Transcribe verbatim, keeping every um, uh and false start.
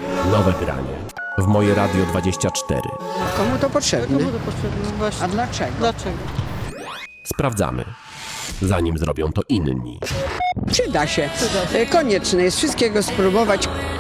Nowe granie. W Moje Radio dwadzieścia cztery. Komu to potrzebne? Komu to potrzebne? Właśnie. A dlaczego? Dlaczego? Sprawdzamy, zanim zrobią to inni. Przyda się. E, Konieczne jest wszystkiego spróbować.